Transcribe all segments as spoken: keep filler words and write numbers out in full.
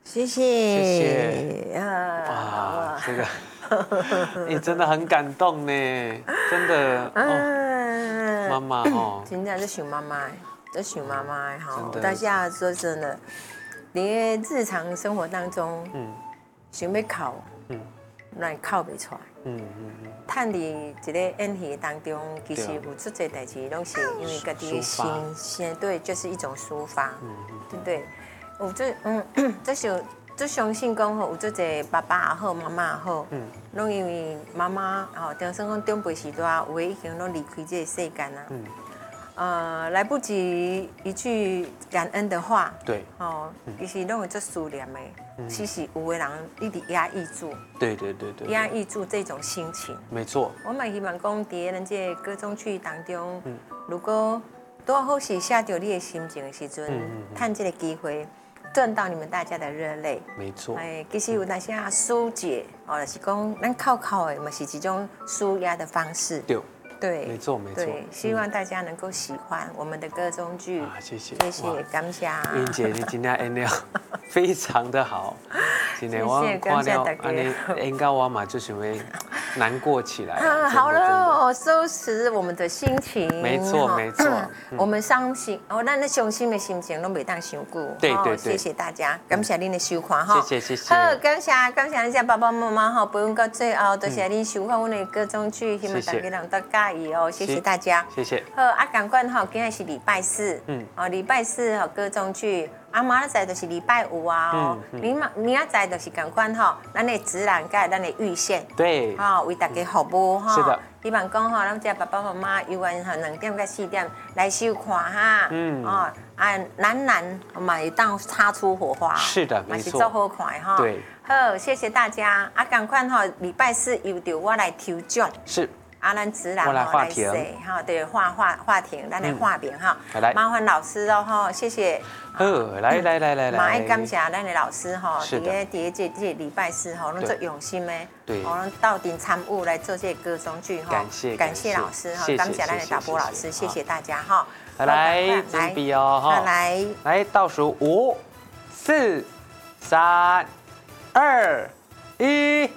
谢谢， 谢谢啊！哇，这个你真的很感动呢，真的哦，妈妈哦， 真的是想妈妈，这想妈妈哈。 真的大家说真的，你的日常生活当中，嗯，想要哭，嗯，那哭不出来，嗯嗯嗯，趁你一个演戏当中，其实有出这代志，拢是因为家己的心，先对，就是一种抒发，嗯嗯，对不对？有这嗯，这是。最相信讲吼，有做者爸爸也好，妈妈也好，嗯，拢因为妈妈吼，就算讲长辈时代，有诶已经拢离开这个世间啊，嗯，呃，来不及一句感恩的话， 对， 哦，其实拢有做思念的，其实有的人一直压抑住， 对对对对， 压抑住这种心情， 没错。 我蛮希望讲，伫咱这歌中曲当中，嗯，如果多好是写着你的心情的时阵，趁这个机会。赚到你们大家的热泪， 没错。 哎，其实有那些疏解，哦，就是讲咱靠靠的，嘛是一种舒压的方式。 对， 对， 没错没错。 对，希望大家能够喜欢我们的歌中剧啊，谢谢， 谢谢，感谢。 英姐，你今天演了非常的好，今天我看了安尼演到我嘛就想要难过起来。 啊，好了，收拾我们的心情。 没错没错， 我们伤心哦，咱那伤心的心情拢袂当伤久。 对对对， 谢谢大家，感谢您的收看哈。 谢谢谢谢。 好，感谢感谢咱家爸爸妈妈哈，陪阮到最后，多谢您收看阮的歌中剧，希望大家能够介意哦，谢谢大家。 谢谢。 好，啊，赶快哈，今天是礼拜四，嗯，哦，礼拜四哈歌中剧。啊，明仔载就是礼拜五啊，哦，明明明仔载就是赶快吼，咱的自然界，咱的预线， 对， 哈，为大家服务哈。 是的。 希望讲吼，咱家爸爸妈妈有缘哈，两点到四点来收看哈，嗯，哦，啊，男男嘛会当擦出火花， 是的，没错， 是做好看哈。 对。 好，谢谢大家，啊，赶快吼，礼拜四由着我来抽奖。 是。 啊，咱自然吼来写哈，对，画画画亭，咱来画饼哈。来，麻烦老师哦哈，谢谢。 好，来来来来来。 马爱感谢咱的老师哈，伫个伫个这这礼拜四哈，拢做用心的， 对， 哦，拢到底参与来做这歌中剧哈。 感谢感谢老师哈，感谢咱的导播老师，谢谢大家哈。 来，准备哦哈， 来来倒数五、四、三、二、一，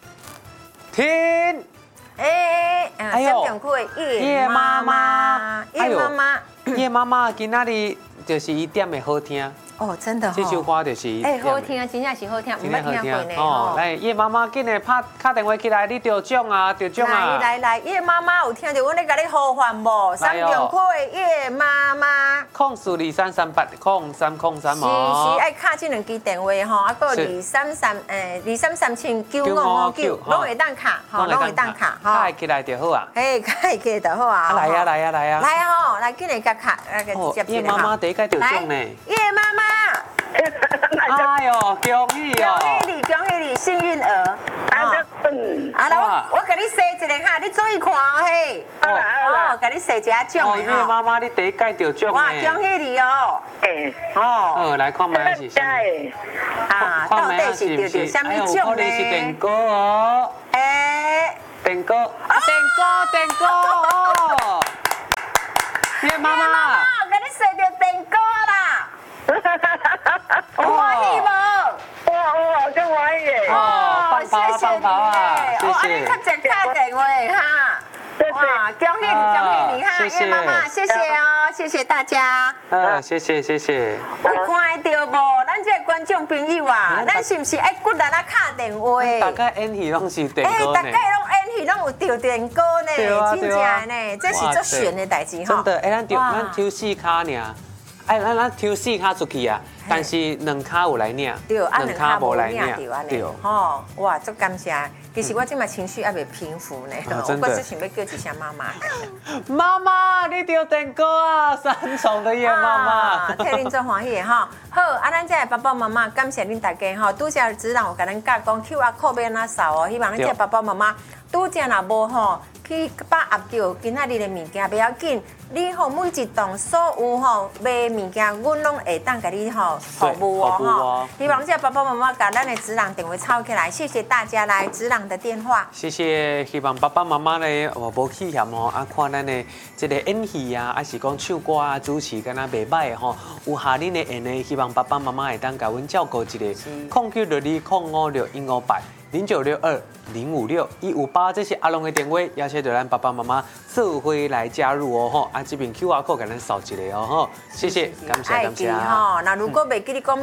停。 哎，哎呦， 叶妈妈， 叶妈妈， 叶妈妈，今仔日就是伊点的好听。 哦，真的， 这首歌就是伊哎，好听啊，真正是好听，唔捌听过呢。哦， 来，叶妈妈，紧来拍打电话起来，你得奖啊，得奖啊！ 来来来，叶妈妈有听到我咧甲你呼唤无？三重区的叶妈妈， 空四二三三八空三空三毛。 是是，爱卡这两支电话吼，啊个二三三诶，二三三千九五五九，拢会当卡，吼，拢会当卡，吼。 卡起来就好啊。 嘿，卡起来就好啊。 来呀来呀来呀！ 来吼，来紧来甲卡，那个接叶妈妈第一届得奖呢。 叶妈妈。 哎呦，恭喜哦！ 恭喜你，恭喜你，幸运儿！啊，来我我给你塞一个哈，你注意看哦嘿。哦，给你塞一下奖的哈。妈妈，你第一届得奖哇，恭喜你哦！哎，哦。 哦，来看麦是啥？ 啊，到底是得到什么奖呢？ 可能是电锅哦。 哎， 电锅，电锅，电锅哦！叶妈妈， 给你塞到电锅啦！有欢喜无？ 哇哇，真欢喜！ 哦，谢谢你嘞！哦，安尼较直打电话哈。哇，恭喜你，恭喜你哈，叶妈妈，谢谢哦，谢谢大家。 呃，谢谢谢谢。 有看到无？咱这观众朋友啊，咱是不是爱骨力啊敲电话？ 大家演戏拢是电歌呢。 大家拢演戏拢有调电歌呢，真正呢，这是足悬的代志哈。 真的，哎，咱调咱抽四卡尔。哎，咱咱抽四卡出去啊，但是两卡有来领， 对，啊两卡无来领着安尼，吼，哇，足感谢。其实我今麦情绪还未平复呢，我只想要叫一声妈妈。 妈妈，你着电歌啊，三重的叶妈妈， 替恁做欢喜哈。好，啊，咱这爸爸妈妈感谢恁大家哈，拄则指导有甲咱教讲 Q R code 要安怎扫哦，希望咱这爸爸妈妈拄则若无吼。去把握到今仔日的物件不要紧，你吼每一栋所有吼卖物件，阮拢会当甲你吼好服务哦服务哦哈。希望这爸爸妈妈把咱的子郎电话抄起来，谢谢大家来子郎的电话。 谢谢，希望爸爸妈妈呢，哦，无气嫌哦，啊，看咱的这个演戏啊，还是讲唱歌啊，主持敢若袂歹吼，有下恁的缘呢，希望爸爸妈妈会当甲阮照顾一个，空九六二空五六一五八零九六二零五六一五八，这是阿龙的电话，邀请到咱爸爸妈妈做伙来加入哦吼，啊，这边 Q R code 给咱扫一个哦吼，谢谢，感谢感谢。 哈，那如果袂记你讲。